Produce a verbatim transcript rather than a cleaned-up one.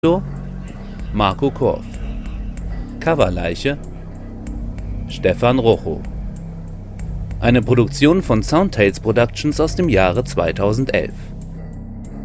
Marco Korf. Coverleiche Stefan Rochow. Eine Produktion von Soundtales Productions aus dem Jahre zweitausendelf.